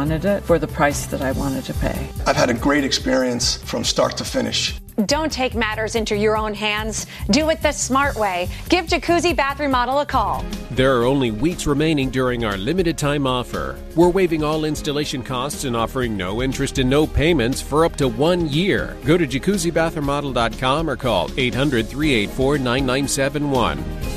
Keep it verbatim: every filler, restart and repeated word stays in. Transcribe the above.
wanted it for the price that I wanted to pay. I've had a great experience from start to finish. Don't take matters into your own hands. Do it the smart way. Give Jacuzzi Bath Remodel a call. There are only weeks remaining during our limited time offer. We're waiving all installation costs and offering no interest and no payments for up to one year. Go to jacuzzi bath remodel dot com or call eight hundred, three eight four, nine nine seven one.